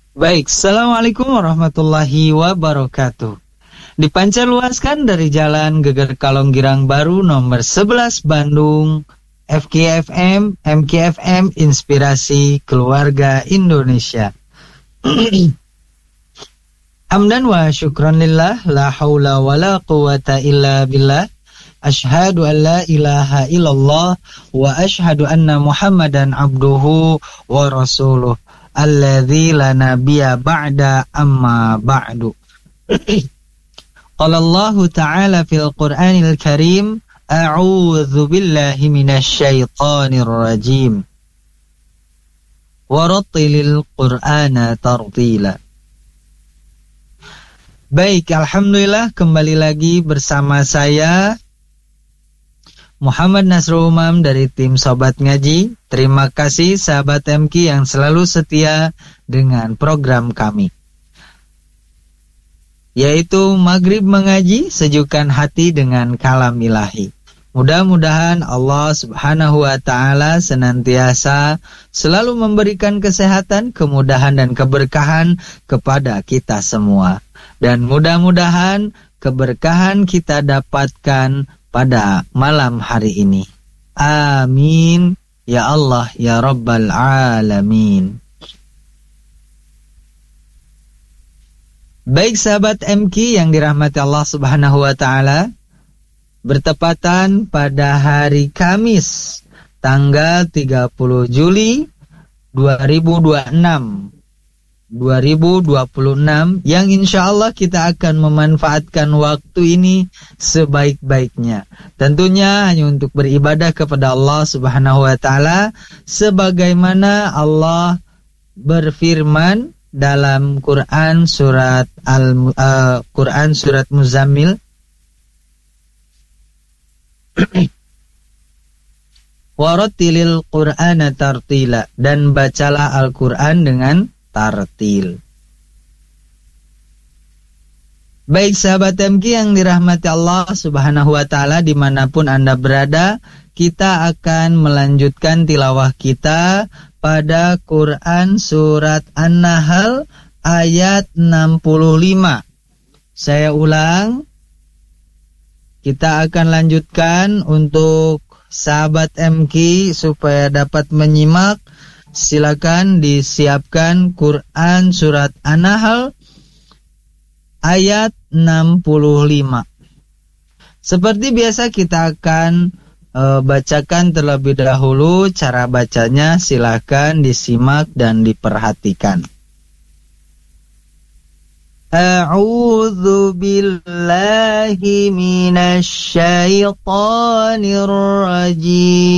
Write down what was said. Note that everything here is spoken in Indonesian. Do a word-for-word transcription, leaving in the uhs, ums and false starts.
Baik, Assalamualaikum warahmatullahi wabarakatuh. Dipancarluaskan dari Jalan Geger Kalonggirang Baru nomor sebelas Bandung, F K F M, M K F M Inspirasi Keluarga Indonesia. Hamdan wa syukran lillah, la haula wa la quwata illa billah. Ashhadu an la ilaha illallah wa ashhadu anna Muhammadan abduhu wa rasuluh. Alladzi la nabiyya ba'da amma ba'du. Qala Allah Ta'ala fil Qur'anil Karim, a'udzu billahi minasy syaithanir rajim. Warattilil Qur'ana tartila. Baik, alhamdulillah kembali lagi bersama saya Muhammad Nasrul Umam dari tim Sobat Ngaji. Terima kasih sahabat M K yang selalu setia dengan program kami, yaitu Maghrib Mengaji, sejukkan hati dengan kalam ilahi. Mudah-mudahan Allah Subhanahu wa Ta'ala senantiasa selalu memberikan kesehatan, kemudahan dan keberkahan kepada kita semua. Dan mudah-mudahan keberkahan kita dapatkan pada malam hari ini. Amin. Ya Allah, ya Rabbal Alamin. Baik sahabat M K yang dirahmati Allah Subhanahu wa Ta'ala, bertepatan pada hari Kamis tanggal tiga puluh Juli dua ribu dua puluh enam yang insya Allah kita akan memanfaatkan waktu ini sebaik-baiknya. Tentunya hanya untuk beribadah kepada Allah Subhanahu wa Ta'ala, sebagaimana Allah berfirman dalam Quran surat Al uh, Quran surat Muzammil Warattilil Qur'ana tartila, dan bacalah Al-Quran dengan tartil. Baik sahabat M K yang dirahmati Allah Subhanahu wa Ta'ala, dimanapun Anda berada, kita akan melanjutkan tilawah kita pada Quran surat An-Nahl ayat enam puluh lima. Saya ulang, kita akan lanjutkan untuk sahabat M K supaya dapat menyimak. Silakan disiapkan Quran surat An-Nahl ayat enam puluh lima. Seperti biasa kita akan e, bacakan terlebih dahulu. Cara bacanya silakan disimak dan diperhatikan. A'udzu billahi minasy syaithanir rajim.